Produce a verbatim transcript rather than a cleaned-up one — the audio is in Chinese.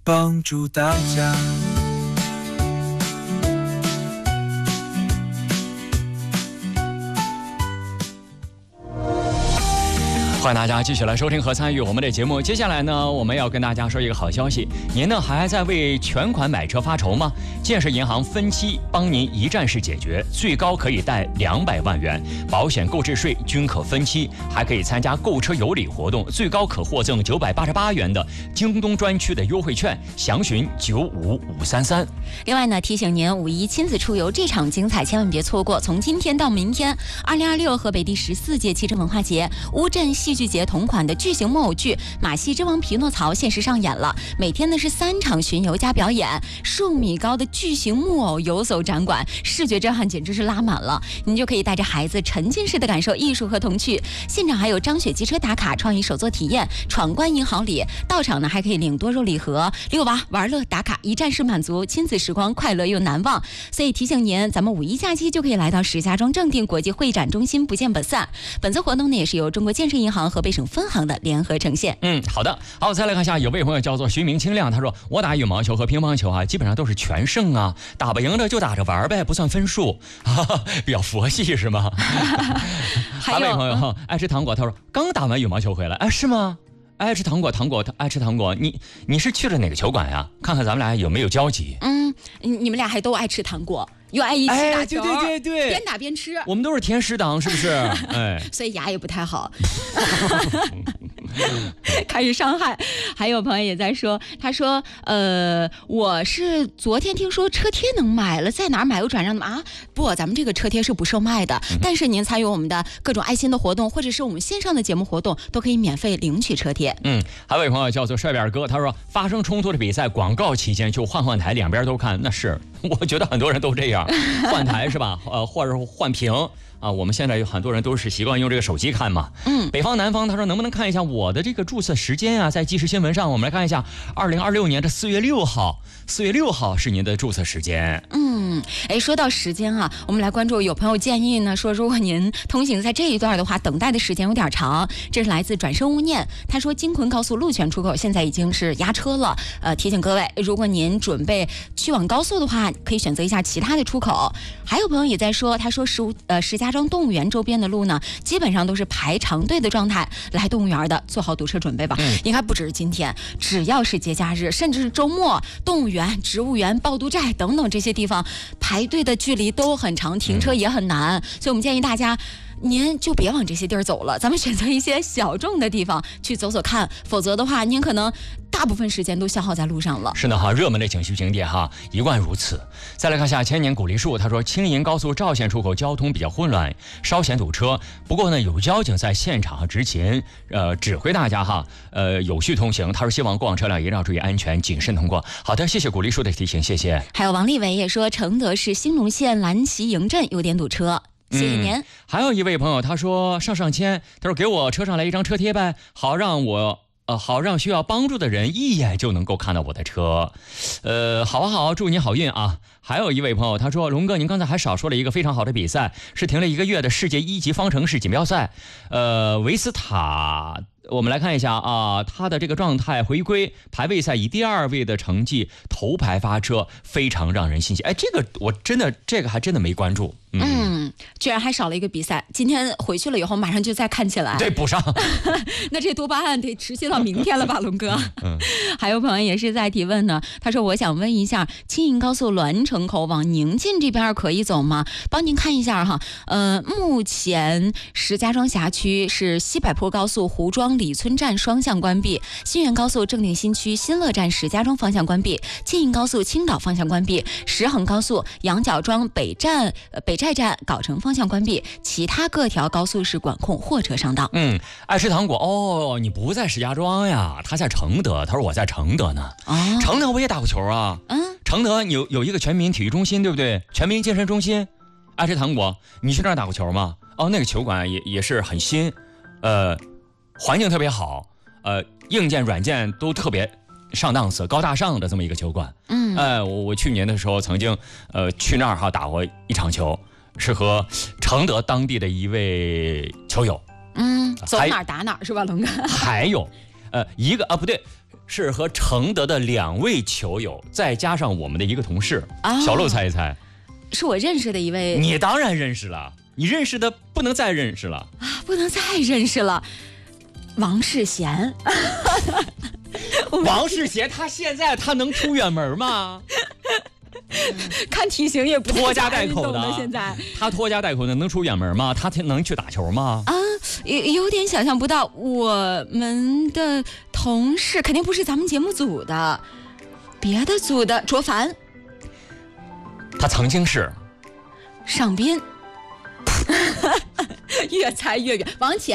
帮助大家。 欢迎大家继续来收听和参与我们的节目。接下来呢，我们要跟大家说一个好消息，您呢还在为全款买车发愁吗？建设银行分期帮您一站式解决，最高可以贷两百万元，保险购置税均可分期，还可以参加购车有礼活动，最高可获赠九百八十八元的京东专区的优惠券，详询九五五三三。 另外呢，提醒您五一亲子出游这场精彩千万别错过，从今天到明天，二零二六河北第十四届汽车文化节乌镇戏剧节同款的巨型木偶剧《马戏之王匹诺曹》限时上演了，每天呢是三场巡游加表演，数米高的巨型木偶游走展馆，视觉震撼简直是拉满了，您就可以带着孩子沉浸式的感受艺术和童趣。现场还有张雪机车打卡、创意手作体验、闯关赢好礼，到场呢还可以领多肉礼盒，遛娃玩乐打卡，一站式满足，亲子时光快乐又难忘。所以提醒您，咱们五一假期就可以来到石家庄正定国际会展中心，不见不散。本次活动呢也是由中国建设银行河北省分行的联合呈现。 嗯，好的，好，再来看一下，有位朋友叫做徐明清亮，他说我打羽毛球和乒乓球啊，基本上都是全胜啊，打不赢的就打着玩呗，不算分数，哈哈，比较佛系是吗？还有位朋友哈，爱吃糖果，他说刚打完羽毛球回来，哎，是吗？爱吃糖果，糖果，爱吃糖果，你你是去了哪个球馆呀？看看咱们俩有没有交集。 嗯，你们俩还都爱吃糖果，又爱一起打球， 哎、对对对对， 边打边吃。 我们都是甜食党，是不是？哎， 所以牙也不太好。开始伤害。还有朋友也在说，他说呃我是昨天听说车贴能买了，在哪儿买有转让的吗？啊不，咱们这个车贴是不售卖的，嗯、但是您参与我们的各种爱心的活动，或者是我们线上的节目活动，都可以免费领取车贴。 嗯，还有位朋友叫做帅辫哥，他说发生冲突的比赛广告期间就换换台，两边都看，那是我觉得很多人都这样，换台是吧？呃，或者换屏。啊，我们现在有很多人都是习惯用这个手机看嘛。嗯，北方南方他说能不能看一下我的这个注册时间啊？在即时新闻上，我们来看一下，二零二六年的四月六号，四月六号是您的注册时间。 嗯，哎，说到时间啊，我们来关注，有朋友建议呢，说如果您通行在这一段的话，等待的时间有点长。这是来自转身勿念，他说京昆高速路权出口现在已经是压车了，呃，提醒各位，如果您准备去往高速的话，可以选择一下其他的出口。还有朋友也在说，他说石呃石家。石家庄动物园周边的路呢，基本上都是排长队的状态。来动物园的做好堵车准备吧。嗯、应该不只是今天，只要是节假日，甚至是周末，动物园、植物园、趵突寨等等这些地方排队的距离都很长，停车也很难。嗯、所以我们建议大家，您就别往这些地儿走了，咱们选择一些小众的地方去走走看，否则的话，您可能大部分时间都消耗在路上了。 是的哈，热门的景区景点哈，一贯如此。再来看下千年古梨树，他说青银高速赵县出口交通比较混乱，稍显堵车。不过呢，有交警在现场执勤，呃，指挥大家哈，呃，有序通行。他说希望过往车辆一定要注意安全，谨慎通过。好的，谢谢古梨树的提醒，谢谢。 还有王立伟也说，承德市兴隆县蓝旗营镇有点堵车。谢谢您、嗯。 还有一位朋友，他说上上签，他说给我车上来一张车贴呗，好让我呃好让需要帮助的人一眼就能够看到我的车。呃，好啊好，祝你好运啊。还有一位朋友，他说龙哥，您刚才还少说了一个非常好的比赛，是停了一个月的世界一级方程式锦标赛，呃，维斯塔。我们来看一下啊，他的这个状态回归排位赛以第二位的成绩头牌发车，非常让人欣喜。哎，这个我真的这个还真的没关注。 嗯, 嗯，居然还少了一个比赛，今天回去了以后马上就再看起来， 对，补上。 那这多巴胺得持续到明天了吧，龙哥？嗯，还有朋友也是在提问呢，他说我想问一下，青银高速栾城口往宁晋这边可以走吗？帮您看一下哈，呃，目前石家庄辖区是西柏坡高速胡庄李村站双向关闭，新源高速正定新区新乐站石家庄方向关闭，青银高速青岛方向关闭，石衡高速羊角庄北站呃北寨站藁城方向关闭，其他各条高速是管控货车上道。 嗯，爱吃糖果哦，你不在石家庄呀？他在承德，他说我在承德呢。哦，承德我也打过球啊。嗯，承德有有一个全民体育中心，对不对？全民健身中心。爱吃糖果，你去那儿打过球吗？哦，那个球馆也也是很新，呃，环境特别好，呃，硬件软件都特别上档次、高大上的这么一个球馆。嗯，哎、呃，我我去年的时候曾经呃去那儿哈打过一场球，是和承德当地的一位球友。 嗯，走哪儿打哪儿是吧，龙哥？ 还有。 呃，一个啊不对，是和承德的两位球友，再加上我们的一个同事。啊、小鹿猜一猜， 是我认识的一位。 你当然认识了，你认识的不能再认识了啊，不能再认识了。王世贤。 王世贤他现在他能出远门吗？ 看体型也不拖家带口的， 现在他拖家带口的能出远门吗？他能去打球吗？ 啊，有有点想象不到。我们的同事肯定不是咱们节目组的，别的组的。卓凡， 他曾经是尚斌。越猜越远。王潜。